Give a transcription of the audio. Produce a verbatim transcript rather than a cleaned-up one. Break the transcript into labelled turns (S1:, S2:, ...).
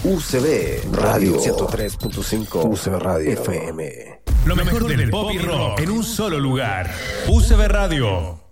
S1: U C B Radio ciento tres punto cinco U C B Radio F M.
S2: Lo mejor del pop y rock en un solo lugar. U C B Radio.